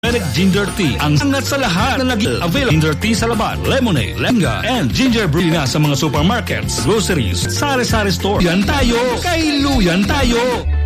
Organic Ginger Tea. Ang sangat sa lahat na available ginger tea sa labat, lemonade, lenga, and ginger brew na sa mga supermarkets, groceries, sari-sari store. Yan tayo! Kay Luyan tayo!